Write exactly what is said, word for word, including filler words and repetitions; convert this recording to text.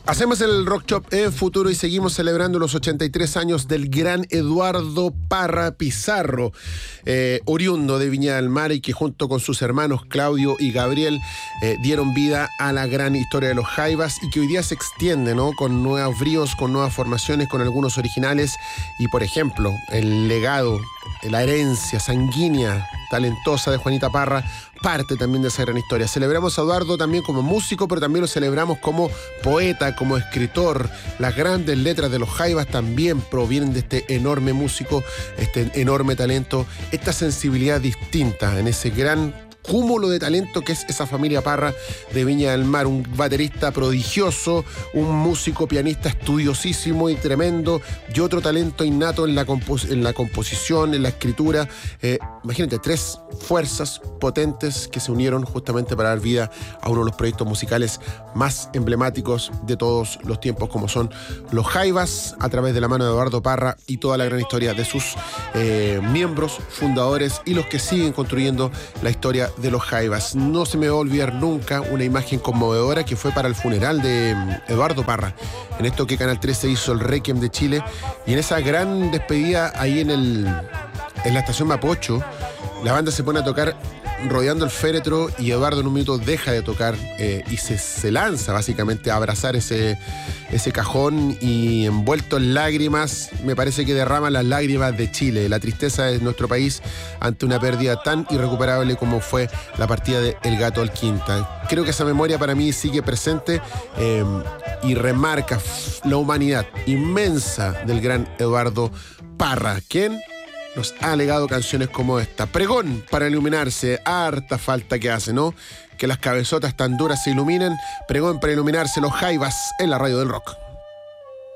Hacemos el Rock Shop en Futuro y seguimos celebrando los ochenta y tres años del gran Eduardo Parra Pizarro, eh, oriundo de Viña del Mar y que junto con sus hermanos Claudio y Gabriel eh, dieron vida a la gran historia de los Jaivas y que hoy día se extiende, ¿no? Con nuevos bríos, con nuevas formaciones, con algunos originales y, por ejemplo, el legado, la herencia sanguínea, talentosa de Juanita Parra, parte también de esa gran historia. Celebramos a Eduardo también como músico, pero también lo celebramos como poeta, como escritor. Las grandes letras de los Jaivas también provienen de este enorme músico, este enorme talento, esta sensibilidad distinta en ese gran cúmulo de talento que es esa familia Parra de Viña del Mar, un baterista prodigioso, un músico pianista estudiosísimo y tremendo, y otro talento innato en la, compos- en la composición, en la escritura. Eh, imagínate, tres fuerzas potentes que se unieron justamente para dar vida a uno de los proyectos musicales más emblemáticos de todos los tiempos, como son los Jaivas, a través de la mano de Eduardo Parra y toda la gran historia de sus eh, miembros fundadores y los que siguen construyendo la historia de los Jaivas. No se me va a olvidar nunca una imagen conmovedora que fue para el funeral de Eduardo Parra, en esto que Canal trece hizo el Requiem de Chile, y en esa gran despedida ahí en, el, en la estación Mapocho, la banda se pone a tocar rodeando el féretro y Eduardo en un minuto deja de tocar eh, y se, se lanza básicamente a abrazar ese, ese cajón y envuelto en lágrimas, me parece que derrama las lágrimas de Chile, la tristeza de nuestro país ante una pérdida tan irrecuperable como fue la partida de El Gato Alquinta. Creo que esa memoria para mí sigue presente eh, y remarca la humanidad inmensa del gran Eduardo Parra, quien nos ha legado canciones como esta. Pregón para iluminarse, harta falta que hace, ¿no? Que las cabezotas tan duras se iluminen. Pregón para iluminarse, los Jaivas en la radio del rock.